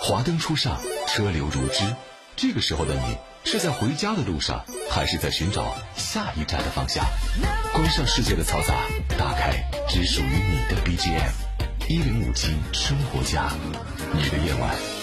华灯初上，车流如织，这个时候的你是在回家的路上，还是在寻找下一站的方向？关上世界的嘈杂，打开只属于你的 BGM，1057生活家，你的夜晚